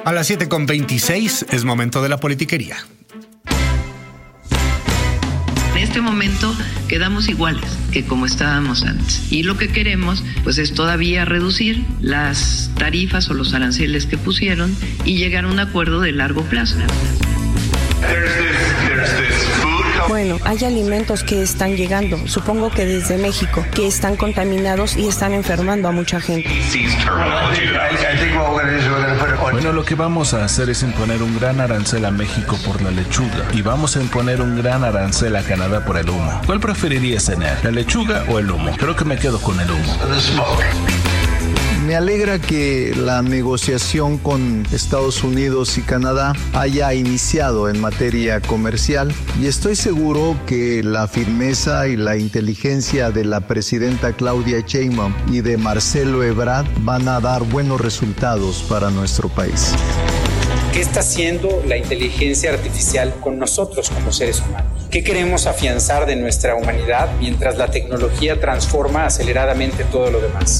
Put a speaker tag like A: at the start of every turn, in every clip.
A: A las 7:26 es momento de la politiquería.
B: En este momento quedamos iguales que como estábamos antes. Y lo que queremos, pues, es todavía reducir las tarifas o los aranceles que pusieron y llegar a un acuerdo de largo plazo.
C: Bueno, hay alimentos que están llegando, supongo que desde México, que están contaminados y están enfermando a mucha gente.
D: Bueno, lo que vamos a hacer es imponer un gran arancel a México por la lechuga y vamos a imponer un gran arancel a Canadá por el humo. ¿Cuál preferirías tener, la lechuga o el humo? Creo que me quedo con el humo.
E: Me alegra que la negociación con Estados Unidos y Canadá haya iniciado en materia comercial y estoy seguro que la firmeza y la inteligencia de la presidenta Claudia Sheinbaum y de Marcelo Ebrard van a dar buenos resultados para nuestro país.
F: ¿Qué está haciendo la inteligencia artificial con nosotros como seres humanos? ¿Qué queremos afianzar de nuestra humanidad mientras la tecnología transforma aceleradamente todo lo demás?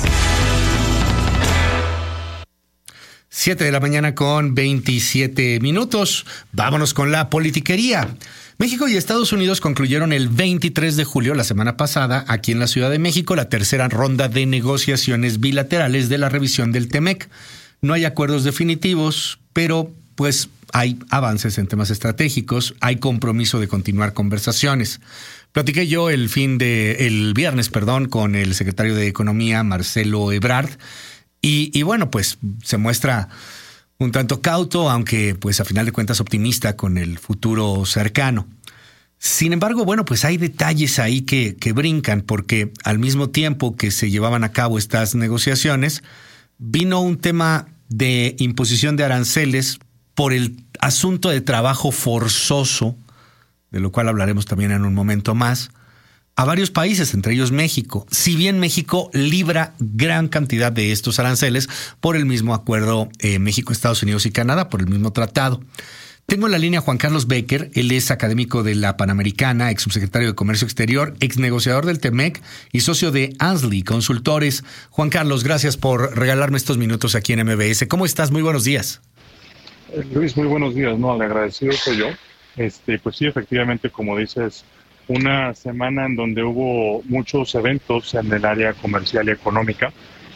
A: 7:27 a.m. Vámonos con la politiquería. México y Estados Unidos concluyeron el 23 de julio, la semana pasada, aquí en la Ciudad de México, la tercera ronda de negociaciones bilaterales de la revisión del TEMEC. No hay acuerdos definitivos, pero pues hay avances en temas estratégicos, hay compromiso de continuar conversaciones. Platiqué yo el viernes, con el secretario de Economía, Marcelo Ebrard, y bueno, pues se muestra un tanto cauto, aunque pues a final de cuentas optimista con el futuro cercano. Sin embargo, bueno, pues hay detalles ahí que brincan, porque al mismo tiempo que se llevaban a cabo estas negociaciones, vino un tema de imposición de aranceles por el asunto de trabajo forzoso, de lo cual hablaremos también en un momento más, a varios países, entre ellos México. Si bien México libra gran cantidad de estos aranceles por el mismo acuerdo México, Estados Unidos y Canadá, por el mismo tratado. Tengo en la línea a Juan Carlos Becker, él es académico de la Panamericana, ex subsecretario de Comercio Exterior, ex negociador del TEMEC y socio de Ansley Consultores. Juan Carlos, gracias por regalarme estos minutos aquí en MBS. ¿Cómo estás? Muy buenos días.
G: Luis, muy buenos días. No, el agradecido soy yo. Pues sí, efectivamente, como dices, una semana en donde hubo muchos eventos en el área comercial y económica,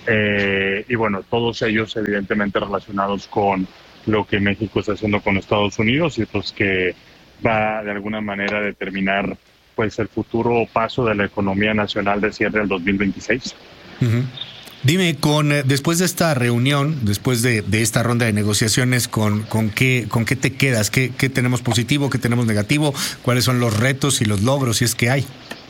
G: y bueno, todos ellos evidentemente relacionados con lo que México está haciendo con Estados Unidos y pues que va de alguna manera a determinar pues el futuro paso de la economía nacional de cierre del 2026.
A: Uh-huh. Dime, después de esta reunión, después de esta ronda de negociaciones, ¿con qué te quedas? ¿Qué tenemos positivo, qué tenemos negativo? ¿Cuáles son los retos y los logros, si es que hay?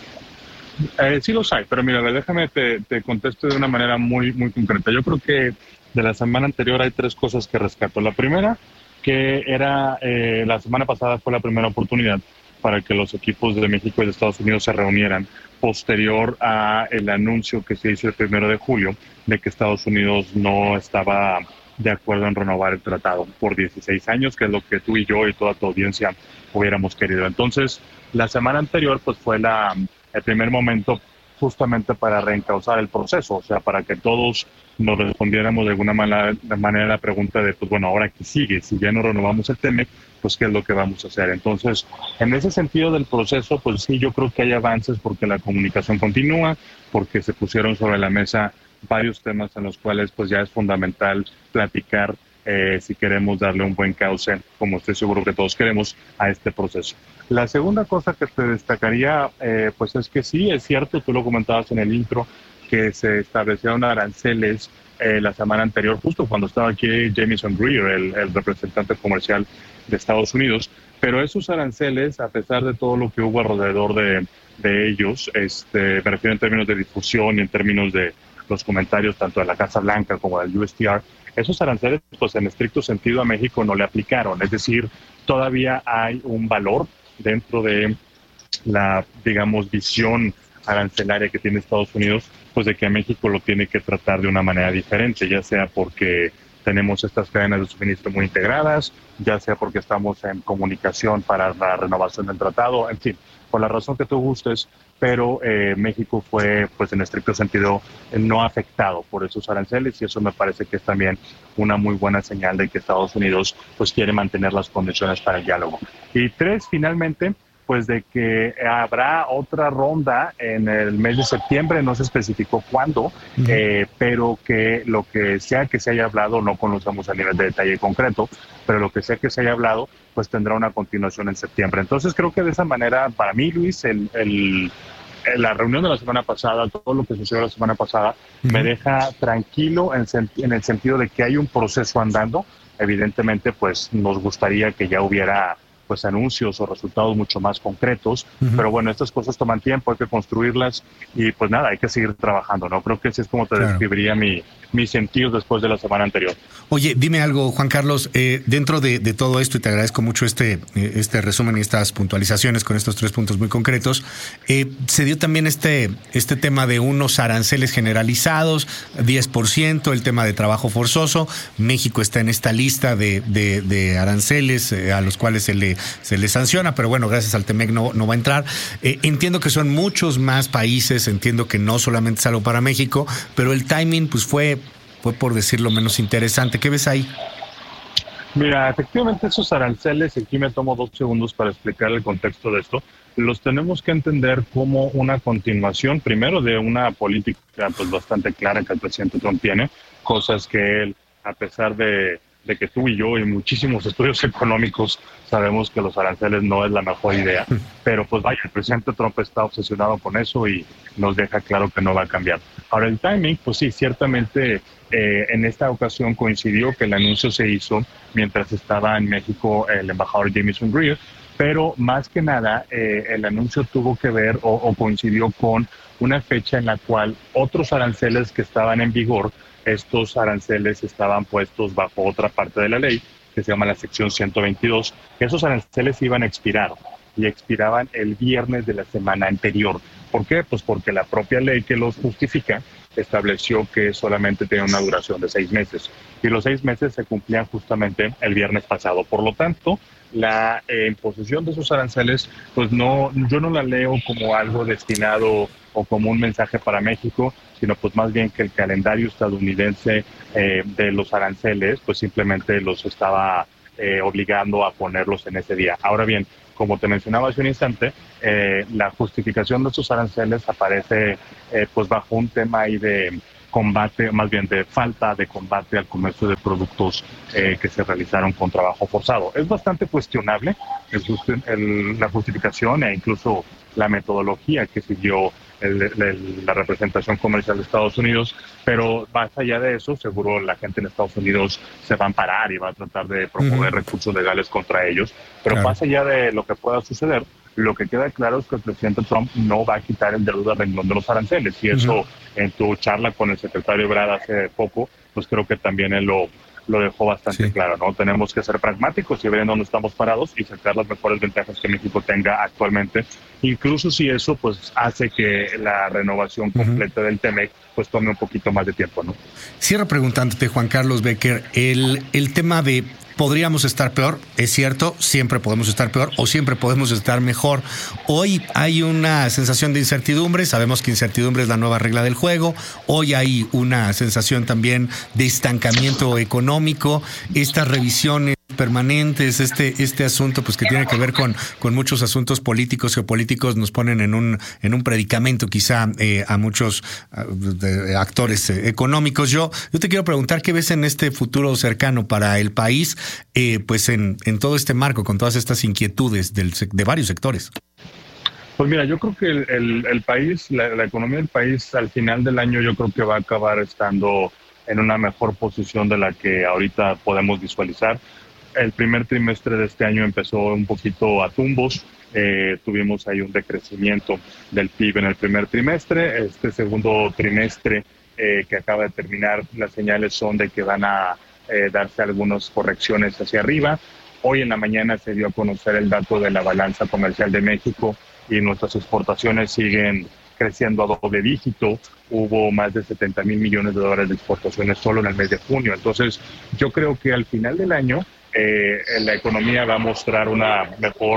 G: Sí los hay, pero mira, déjame te contesto de una manera muy, muy concreta. Yo creo que de la semana anterior hay tres cosas que rescato. La primera, que era la semana pasada fue la primera oportunidad para que los equipos de México y de Estados Unidos se reunieran posterior a el anuncio que se hizo el 1 de julio de que Estados Unidos no estaba de acuerdo en renovar el tratado por 16 años, que es lo que tú y yo y toda tu audiencia hubiéramos querido. Entonces, la semana anterior pues fue el primer momento justamente para reencauzar el proceso, o sea, para que todos nos respondiéramos de alguna manera la pregunta de, pues bueno, ¿ahora qué sigue? Si ya no renovamos el TEMEC, pues ¿qué es lo que vamos a hacer? Entonces, en ese sentido del proceso, pues sí, yo creo que hay avances porque la comunicación continúa, porque se pusieron sobre la mesa varios temas en los cuales pues ya es fundamental platicar si queremos darle un buen cauce, como estoy seguro que todos queremos, a este proceso. La segunda cosa que te destacaría, pues es que sí, es cierto, tú lo comentabas en el intro, que se establecieron aranceles la semana anterior, justo cuando estaba aquí Jamieson Greer, el representante comercial de Estados Unidos, pero esos aranceles, a pesar de todo lo que hubo alrededor de ellos, me refiero en términos de difusión y en términos de los comentarios tanto de la Casa Blanca como del USTR, esos aranceles, pues en estricto sentido a México no le aplicaron, es decir, todavía hay un valor dentro de la, digamos, visión arancelaria que tiene Estados Unidos, pues de que a México lo tiene que tratar de una manera diferente, ya sea porque tenemos estas cadenas de suministro muy integradas, ya sea porque estamos en comunicación para la renovación del tratado, en fin, por la razón que tú gustes, pero México fue, pues en estricto sentido, no afectado por esos aranceles, y eso me parece que es también una muy buena señal de que Estados Unidos pues quiere mantener las condiciones para el diálogo. Y 3, finalmente, pues de que habrá otra ronda en el mes de septiembre, no se especificó cuándo, pero que lo que sea que se haya hablado, no conocemos a nivel de detalle concreto, pero lo que sea que se haya hablado, pues tendrá una continuación en septiembre. Entonces creo que de esa manera, para mí, Luis, la reunión de la semana pasada, todo lo que sucedió la semana pasada, me deja tranquilo en el sentido de que hay un proceso andando. Evidentemente, pues nos gustaría que ya hubiera pues anuncios o resultados mucho más concretos, pero bueno, estas cosas toman tiempo, hay que construirlas y pues nada, hay que seguir trabajando, ¿no? Creo que así es como te describiría mi sentido después de la semana anterior.
A: Oye, dime algo, Juan Carlos, dentro de todo esto, y te agradezco mucho este resumen y estas puntualizaciones con estos 3 puntos muy concretos, se dio también este tema de unos aranceles generalizados, 10%, el tema de trabajo forzoso. México está en esta lista de aranceles a los cuales se le sanciona, pero bueno, gracias al TEMEC no va a entrar. Entiendo que son muchos más países, entiendo que no solamente es algo para México, pero el timing pues fue por decirlo menos interesante. ¿Qué ves ahí?
G: Mira, efectivamente esos aranceles, aquí me tomo 2 segundos para explicar el contexto de esto, los tenemos que entender como una continuación, primero, de una política pues bastante clara que el presidente Trump tiene, cosas que él, a pesar de que tú y yo y muchísimos estudios económicos sabemos que los aranceles no es la mejor idea, pero pues vaya, el presidente Trump está obsesionado con eso y nos deja claro que no va a cambiar. Ahora el timing, pues sí, ciertamente en esta ocasión coincidió que el anuncio se hizo mientras estaba en México el embajador Jamieson Greer, pero más que nada el anuncio tuvo que ver o coincidió con una fecha en la cual otros aranceles que estaban en vigor, estos aranceles estaban puestos bajo otra parte de la ley que se llama la sección 122. Esos aranceles iban a expirar y expiraban el viernes de la semana anterior. ¿Por qué? Pues porque la propia ley que los justifica estableció que solamente tenía una duración de 6 meses y los 6 meses se cumplían justamente el viernes pasado. Por lo tanto, la imposición de esos aranceles, pues yo no la leo como algo destinado o como un mensaje para México, sino pues más bien que el calendario estadounidense de los aranceles, pues simplemente los estaba obligando a ponerlos en ese día. Ahora bien, como te mencionaba hace un instante, la justificación de estos aranceles aparece pues bajo un tema ahí de combate, más bien de falta de combate al comercio de productos que se realizaron con trabajo forzado. Es bastante cuestionable la justificación e incluso la metodología que siguió la representación comercial de Estados Unidos, pero más allá de eso, seguro la gente en Estados Unidos se va a amparar y va a tratar de promover recursos legales contra ellos, pero más allá de lo que pueda suceder, lo que queda claro es que el presidente Trump no va a quitar el dedo de renglón de los aranceles, y eso en tu charla con el secretario Ebrard hace poco, pues creo que también él lo dejó bastante claro, ¿no? Tenemos que ser pragmáticos y ver en dónde estamos parados y sacar las mejores ventajas que México tenga actualmente, incluso si eso pues hace que la renovación completa del TEMEC pues tome un poquito más de tiempo, ¿no?
A: Cierro preguntándote, Juan Carlos Becker, el tema de podríamos estar peor, es cierto, siempre podemos estar peor o siempre podemos estar mejor. Hoy hay una sensación de incertidumbre, sabemos que incertidumbre es la nueva regla del juego. Hoy hay una sensación también de estancamiento económico, estas revisiones permanentes, este asunto pues que tiene que ver con muchos asuntos políticos, geopolíticos, nos ponen en un predicamento quizá a muchos actores económicos. Yo te quiero preguntar qué ves en este futuro cercano para el país, pues en todo este marco, con todas estas inquietudes de varios sectores.
G: Pues mira, yo creo que el país, la economía del país al final del año yo creo que va a acabar estando en una mejor posición de la que ahorita podemos visualizar. El primer trimestre de este año empezó un poquito a tumbos, tuvimos ahí un decrecimiento del PIB en el primer trimestre. Este segundo trimestre que acaba de terminar, las señales son de que van a darse algunas correcciones hacia arriba. Hoy en la mañana se dio a conocer el dato de la balanza comercial de México y nuestras exportaciones siguen creciendo a doble dígito. Hubo más de 70,000 millones de dólares de exportaciones solo en el mes de junio. Entonces, yo creo que al final del año la economía va a mostrar una mejor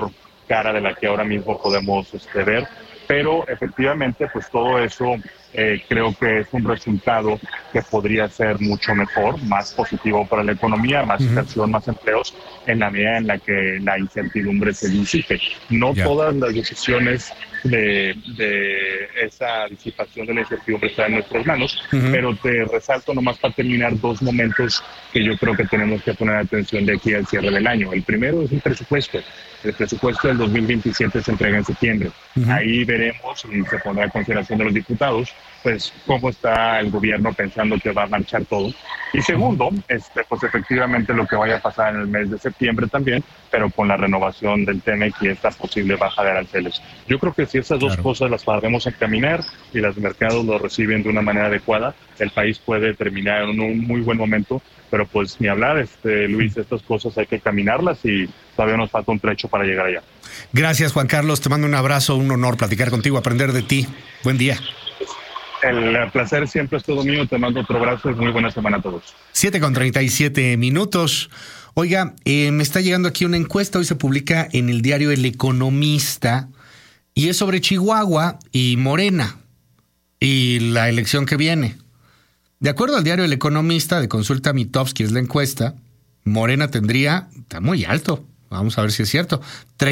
G: cara de la que ahora mismo podemos ver, pero efectivamente pues todo eso creo que es un resultado que podría ser mucho mejor, más positivo para la economía, más inversión, más empleos, en la medida en la que la incertidumbre se disipe. No todas las decisiones de esa disipación de la incertidumbre están en nuestras manos, pero te resalto nomás para terminar 2 momentos que yo creo que tenemos que poner atención de aquí al cierre del año. El primero es el presupuesto. El presupuesto del 2027 se entrega en septiembre. Ahí veremos y se pondrá a consideración de los diputados, pues cómo está el gobierno pensando que va a marchar todo. Y segundo, pues efectivamente lo que vaya a pasar en el mes de septiembre también, pero con la renovación del TEMEC y esta posible baja de aranceles. Yo creo que si esas dos cosas las podemos encaminar y los mercados lo reciben de una manera adecuada, el país puede terminar en un muy buen momento. Pero pues ni hablar, Luis, estas cosas hay que caminarlas y todavía nos falta un trecho para llegar allá.
A: Gracias, Juan Carlos. Te mando un abrazo, un honor platicar contigo, aprender de ti. Buen día.
G: El placer siempre es todo mío. Te mando otro abrazo y muy buena semana a todos.
A: 7:37. Oiga, me está llegando aquí una encuesta. Hoy se publica en el diario El Economista y es sobre Chihuahua y Morena y la elección que viene. De acuerdo al diario El Economista de Consulta Mitofsky, es la encuesta, Morena está muy alto, vamos a ver si es cierto,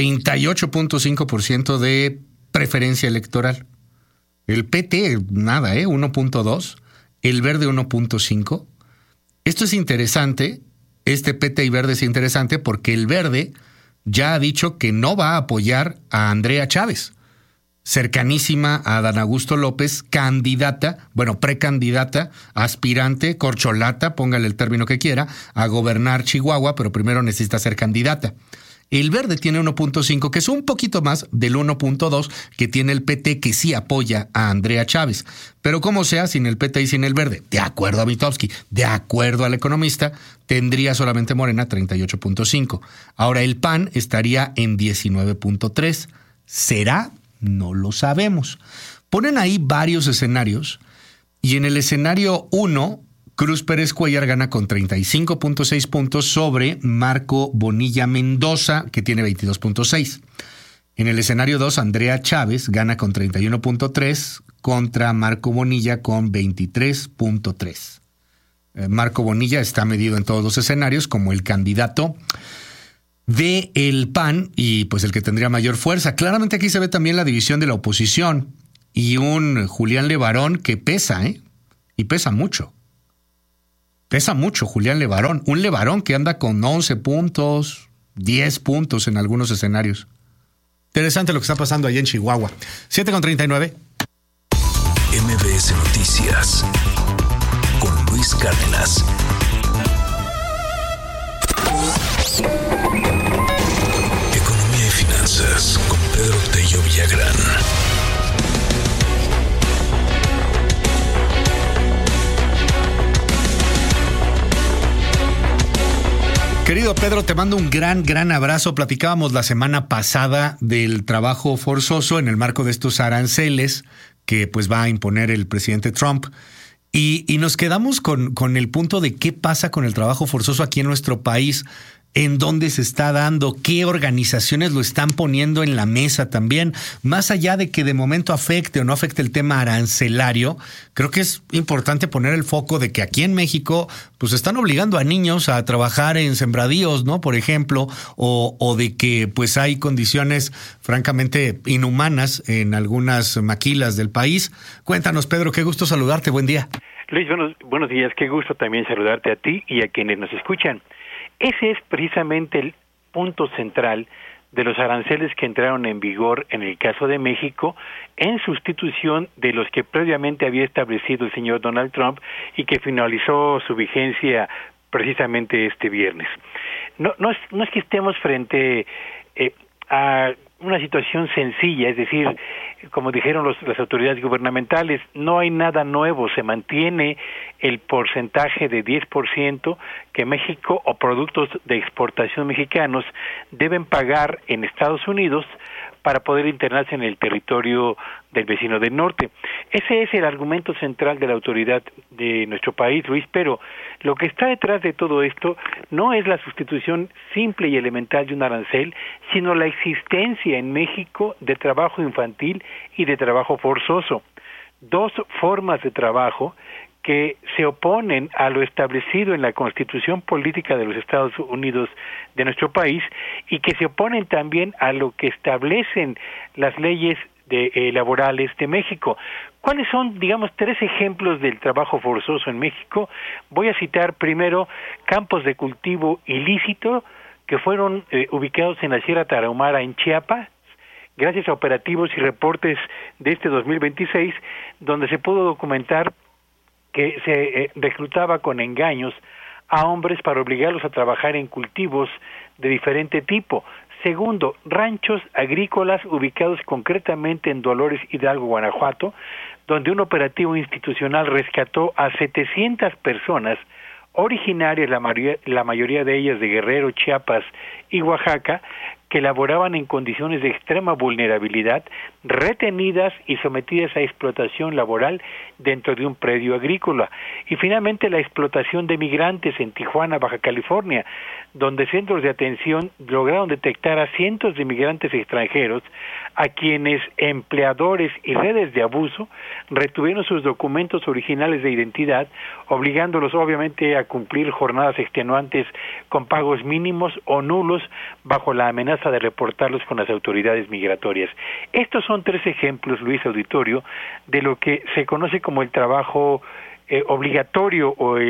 A: 38.5% de preferencia electoral. El PT, nada, 1.2%, el Verde 1.5%. Esto es interesante, este PT y Verde es interesante porque el Verde ya ha dicho que no va a apoyar a Andrea Chávez, cercanísima a Adán Augusto López, precandidata, aspirante, corcholata, póngale el término que quiera, a gobernar Chihuahua, pero primero necesita ser candidata. El Verde tiene 1.5, que es un poquito más del 1.2 que tiene el PT, que sí apoya a Andrea Chávez. Pero como sea, sin el PT y sin el Verde, de acuerdo a Mitofsky, de acuerdo al Economista, tendría solamente Morena 38.5. Ahora el PAN estaría en 19.3. ¿Será? No lo sabemos. Ponen ahí varios escenarios y en el escenario 1, Cruz Pérez Cuéllar gana con 35.6 puntos sobre Marco Bonilla Mendoza, que tiene 22.6. En el escenario 2, Andrea Chávez gana con 31.3 contra Marco Bonilla con 23.3. Marco Bonilla está medido en todos los escenarios como el candidato de el PAN y pues el que tendría mayor fuerza. Claramente aquí se ve también la división de la oposición y un Julián Levarón que pesa, y pesa mucho. Pesa mucho Julián Levarón. Un Levarón que anda con 11 puntos, 10 puntos en algunos escenarios. Interesante lo que está pasando allá en Chihuahua. 7:39.
H: MBS Noticias con Luis Cárdenas. Economía y finanzas con Pedro Tello Villagrán.
A: Querido Pedro, te mando un gran abrazo. Platicábamos la semana pasada del trabajo forzoso en el marco de estos aranceles que pues va a imponer el presidente Trump. Y nos quedamos con el punto de qué pasa con el trabajo forzoso aquí en nuestro país, en dónde se está dando, qué organizaciones lo están poniendo en la mesa también. Más allá de que de momento afecte o no afecte el tema arancelario, creo que es importante poner el foco de que aquí en México pues están obligando a niños a trabajar en sembradíos, ¿no? Por ejemplo, o de que pues hay condiciones francamente inhumanas en algunas maquilas del país. Cuéntanos, Pedro, qué gusto saludarte, buen día.
I: Luis, buenos días, qué gusto también saludarte a ti y a quienes nos escuchan. Ese es precisamente el punto central de los aranceles que entraron en vigor en el caso de México en sustitución de los que previamente había establecido el señor Donald Trump y que finalizó su vigencia precisamente este viernes. No es que estemos frente a una situación sencilla, es decir, como dijeron las autoridades gubernamentales, no hay nada nuevo, se mantiene el porcentaje de 10% que México o productos de exportación mexicanos deben pagar en Estados Unidos para poder internarse en el territorio del vecino del norte. Ese es el argumento central de la autoridad de nuestro país, Luis, pero lo que está detrás de todo esto no es la sustitución simple y elemental de un arancel, sino la existencia en México de trabajo infantil y de trabajo forzoso. Dos formas de trabajo que se oponen a lo establecido en la Constitución Política de los Estados Unidos de nuestro país y que se oponen también a lo que establecen las leyes laborales de México. ¿Cuáles son, digamos, 3 ejemplos del trabajo forzoso en México? Voy a citar primero campos de cultivo ilícito que fueron ubicados en la Sierra Tarahumara en Chiapas, gracias a operativos y reportes de este 2026, donde se pudo documentar que se reclutaba con engaños a hombres para obligarlos a trabajar en cultivos de diferente tipo. Segundo, ranchos agrícolas ubicados concretamente en Dolores Hidalgo, Guanajuato, donde un operativo institucional rescató a 700 personas originarias, la mayoría de ellas de Guerrero, Chiapas y Oaxaca, que laboraban en condiciones de extrema vulnerabilidad, retenidas y sometidas a explotación laboral dentro de un predio agrícola. Y finalmente la explotación de migrantes en Tijuana, Baja California, donde centros de atención lograron detectar a cientos de migrantes extranjeros a quienes empleadores y redes de abuso retuvieron sus documentos originales de identidad, obligándolos obviamente a cumplir jornadas extenuantes con pagos mínimos o nulos bajo la amenaza de reportarlos con las autoridades migratorias. Estos son 3 ejemplos, Luis Auditorio, de lo que se conoce como el trabajo obligatorio o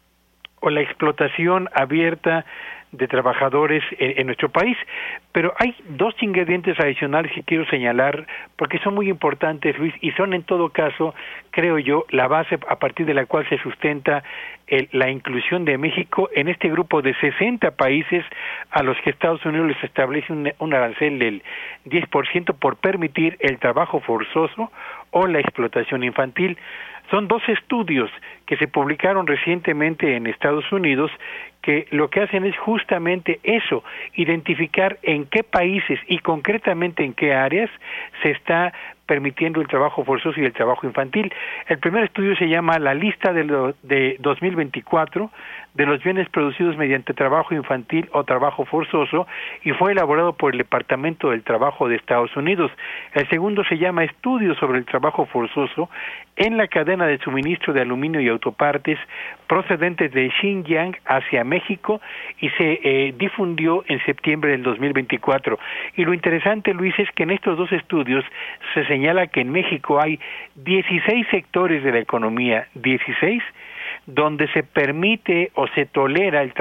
I: la explotación abierta de trabajadores en nuestro país. Pero hay 2 ingredientes adicionales que quiero señalar porque son muy importantes, Luis, y son en todo caso, creo yo, la base a partir de la cual se sustenta la inclusión de México en este grupo de 60 países a los que Estados Unidos les establece un arancel del 10% por permitir el trabajo forzoso o la explotación infantil. Son 2 estudios que se publicaron recientemente en Estados Unidos que lo que hacen es justamente eso, identificar en qué países y concretamente en qué áreas se está permitiendo el trabajo forzoso y el trabajo infantil. El primer estudio se llama La lista de 2024 de los bienes producidos mediante trabajo infantil o trabajo forzoso y fue elaborado por el Departamento del Trabajo de Estados Unidos. El segundo se llama Estudio sobre el trabajo forzoso en la cadena de suministro de aluminio y autopartes procedentes de Xinjiang hacia México y se difundió en septiembre del 2024. Y lo interesante, Luis, es que en estos 2 estudios se señala que en México hay 16 sectores de la economía, 16, donde se permite o se tolera el